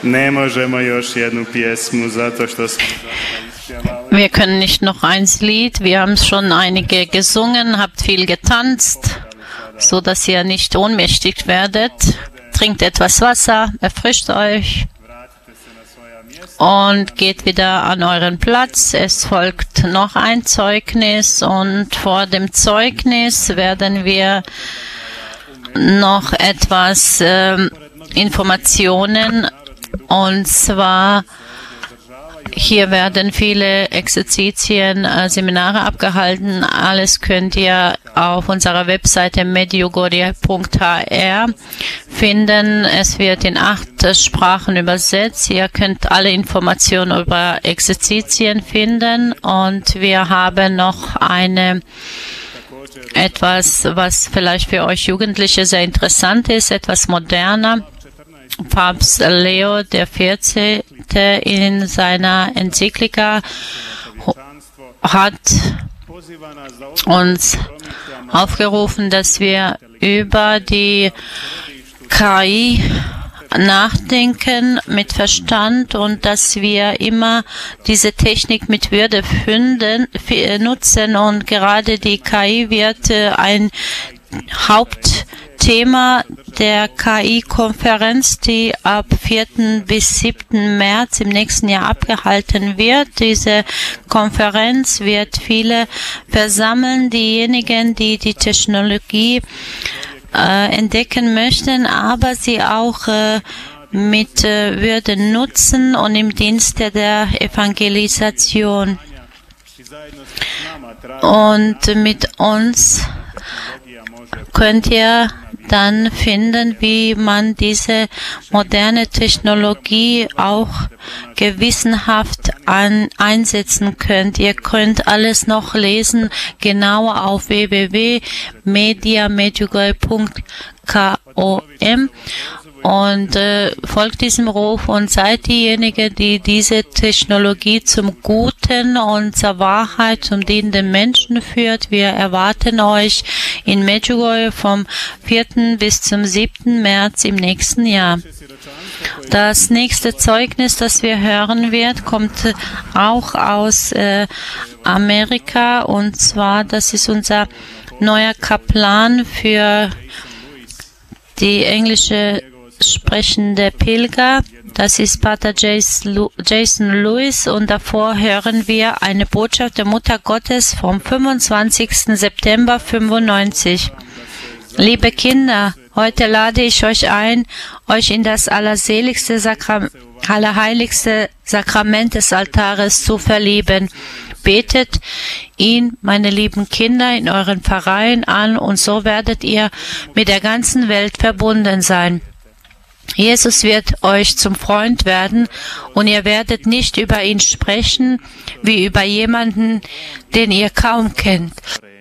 Ne možemo još jednu pjesmu zato što smo ispjevali. Wir können nicht noch eins Lied. Wir haben schon einige gesungen, habt viel getanzt, so dass ihr nicht ohnmächtig werdet. Trinkt etwas Wasser, erfrischt euch und geht wieder an euren Platz. Es folgt noch ein Zeugnis und vor dem Zeugnis werden wir noch etwas Informationen, und zwar hier werden viele Exerzitien, Seminare abgehalten. Alles könnt ihr auf unserer Webseite medjugorje.hr finden. Es wird in 8 Sprachen übersetzt. Ihr könnt alle Informationen über Exerzitien finden. Und wir haben noch etwas, was vielleicht für euch Jugendliche sehr interessant ist, etwas moderner. Papst Leo XIV. In seiner Enzyklika hat uns aufgerufen, dass wir über die KI nachdenken mit Verstand und dass wir immer diese Technik mit Würde nutzen, und gerade die KI wird ein Hauptthema der KI-Konferenz, die ab 4. bis 7. März im nächsten Jahr abgehalten wird. Diese Konferenz wird viele versammeln, diejenigen, die die Technologie entdecken möchten, aber sie auch mit Würde nutzen und im Dienste der Evangelisation. Und mit uns könnt ihr dann finden, wie man diese moderne Technologie auch gewissenhaft einsetzen könnt. Ihr könnt alles noch lesen, genauer auf www.mediamedjugorje.com und folgt diesem Ruf und seid diejenigen, die diese Technologie zum Guten und zur Wahrheit, zum dienenden Menschen führt. Wir erwarten euch in Medjugorje vom 4. bis zum 7. März im nächsten Jahr. Das nächste Zeugnis, das wir hören werden, kommt auch aus Amerika, und zwar, das ist unser neuer Kaplan für die englische sprechende Pilger. Das ist Pater Jason Lewis, und davor hören wir eine Botschaft der Mutter Gottes vom 25. September 95. Liebe Kinder, heute lade ich euch ein, euch in das allerseligste allerheiligste Sakrament des Altares zu verlieben. Betet ihn, meine lieben Kinder, in euren Pfarreien an, und so werdet ihr mit der ganzen Welt verbunden sein. Jesus wird euch zum Freund werden, und ihr werdet nicht über ihn sprechen wie über jemanden, den ihr kaum kennt.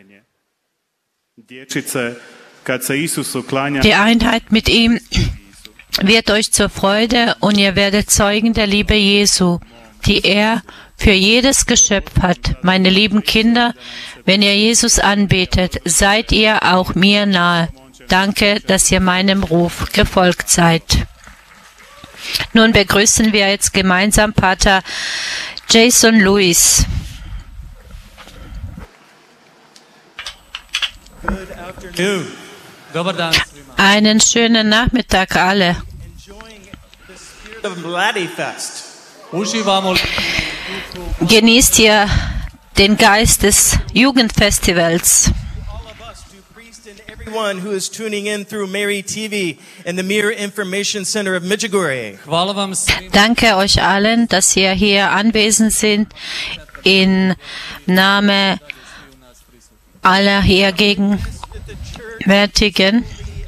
Die Einheit mit ihm wird euch zur Freude, und ihr werdet Zeugen der Liebe Jesu, die er für jedes Geschöpf hat. Meine lieben Kinder, wenn ihr Jesus anbetet, seid ihr auch mir nahe. Danke, dass ihr meinem Ruf gefolgt seid. Nun begrüßen wir jetzt gemeinsam Pater Jason Lewis. Einen schönen Nachmittag alle. Genießt ihr den Geist des Jugendfestivals. Everyone who is tuning in through Mary TV and the Mir Information Center of Medjugorje. Danke euch allen, dass ihr hier anwesend sind, im Namen aller hier Gegenwärtigen.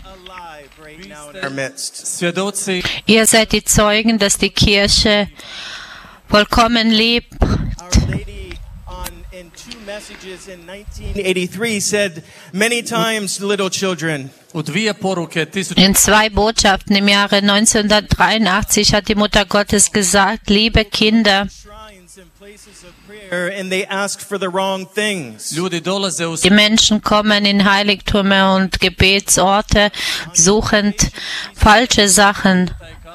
Ihr seid die Zeugen, dass die Kirche vollkommen lebt. In 2 messages in 1983 said many times, little children. In 2 Botschaften im Jahre 1983 hat die Mutter Gottes gesagt, liebe Kinder, die Menschen kommen in Heiligtümer und Gebetsorte suchend falsche Sachen.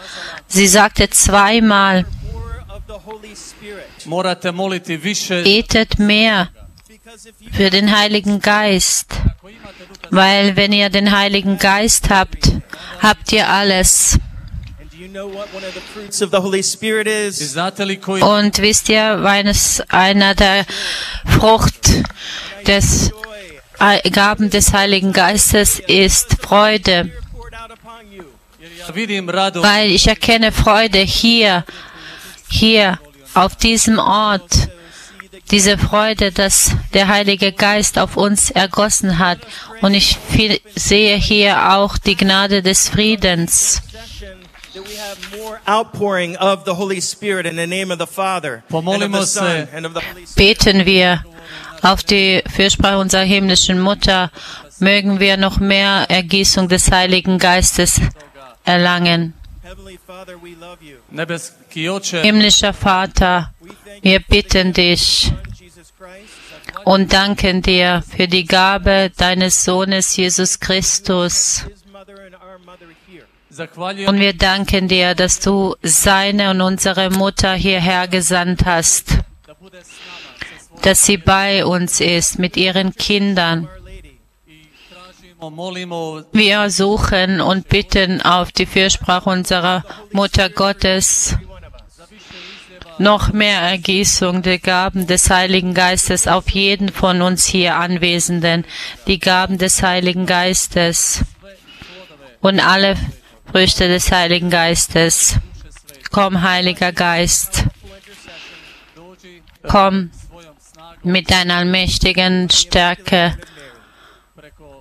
Sie sagte zweimal, more of the Holy Spirit. Morate moliti više betet mehr Because if you für den Heiligen Geist, weil wenn ihr den Heiligen Geist habt, habt ihr alles. and do you know what one of the fruits of the Holy Spirit I is? znate li koji Und wisst ihr, eines einer der Frucht des Gaben des Heiligen Geistes ist Freude, Poured out upon you. ja vidim radost weil ich erkenne Freude hier auf diesem Ort, diese Freude, dass der Heilige Geist auf uns ergossen hat. Und ich sehe hier auch die Gnade des Friedens. Session that we have more outpouring of the Holy Spirit in the name of the Father and of the Pomolimo Son se. and of the Holy Spirit. Beten wir auf die Fürsprache unserer himmlischen Mutter, mögen wir noch mehr Ergießung des Heiligen Geistes erlangen. Heavenly Father, we love you. nebeski oče, Himmlischer Vater, We thank wir you bitten dich for Jesus Christ, und danken dir für die Gabe deines Sohnes Jesus Christus. his mother and our mother here. zahvaljujem Und wir danken dir, dass du seine und unsere Mutter hierher gesandt hast, da bude s nama, dass sie bei uns ist mit ihren Kindern. Our Lady, i tražimo, molimo Wir suchen und bitten auf die Fürsprache unserer Mutter Gottes noch mehr Ergießung der Gaben des Heiligen Geistes auf jeden von uns hier Anwesenden, die Gaben des Heiligen Geistes und alle Früchte des Heiligen Geistes. Komm, Heiliger Geist, dođi komm svojom snagom mit deiner allmächtigen Stärke preko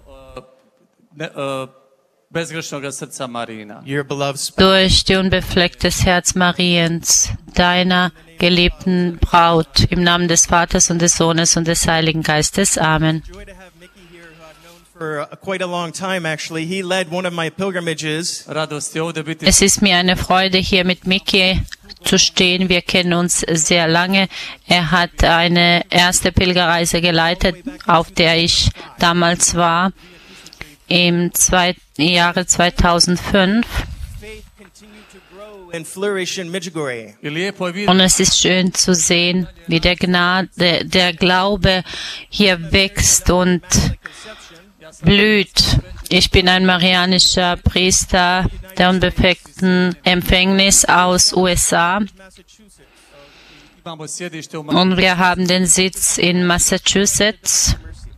bezgrešnoga srca Marina. your beloved spouse. durch die unbeflecktes Herz Mariens, deiner geliebten Braut, im Namen des Vaters und des Sohnes und des Heiligen Geistes. Amen. Joy to have Mickey here, who I've known for quite a long time, actually. He led one of my pilgrimages. Radost je ovdje biti Es ist mir eine Freude, hier mit Mickey zu stehen. Wir kennen uns sehr lange. Er hat eine erste Pilgerreise geleitet, auf der ich damals war, im Jahre 2005. Faith continued to grow and flourish in Medjugorje. i lijepo je vidjeti Und es ist schön zu sehen, wie der Glaube hier wächst und blüht. Ich bin ein marianischer Priester der unbefleckten Empfängnis aus USA Massachusetts. imamo sjedište u und wir haben den Sitz in Massachusetts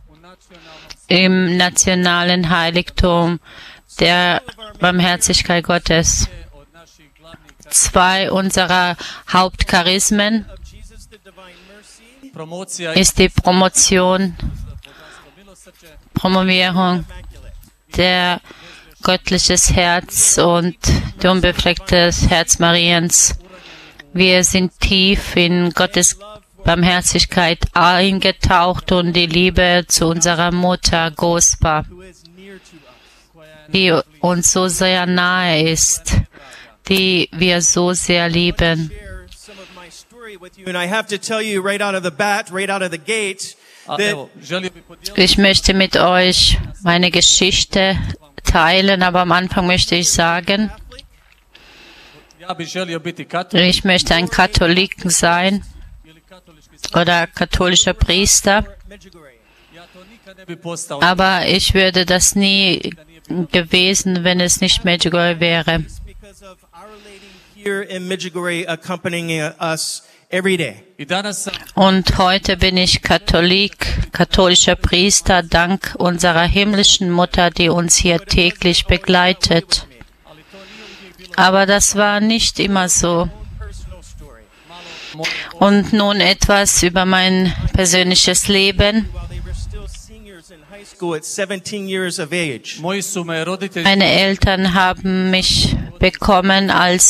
im nationalen Heiligtum der Barmherzigkeit Gottes. od naših glavnih Zwei unserer Hauptcharismen Of Jesus, the divine mercy, promocija ist die Promovierung immaculate. der göttliches Herz und der unbefleckte Herz Mariens. Wir sind tief in Gottes Barmherzigkeit eingetaucht und die Liebe zu unserer Mutter Gospa, Who is near to us. die uns so sehr nahe ist, die wir so sehr lieben. Share some of my story with you, and I have to tell you right out of the bat, right out of the gate, A that evo, želio bih podijeliti Ich möchte mit euch meine Geschichte teilen, aber am Anfang möchte ich sagen, ja bih želio biti katolik ich möchte ein Katholik sein ili katolički oder katholischer Priester, Medjugorje. ja to nikad ne bi postao aber ich würde das nie gewesen, wenn es nicht Medjugorje wäre. It's because of Our Lady here in Medjugorje accompanying us every day. i danas sam Und heute bin ich katholischer Priester, dank unserer himmlischen Mutter, die uns hier täglich begleitet. Aber das war nicht immer so. Personal story. Und nun etwas über mein persönliches Leben. While they were still seniors in high school at 17 years of age. moji su me roditelji Meine Eltern haben mich bekommen, als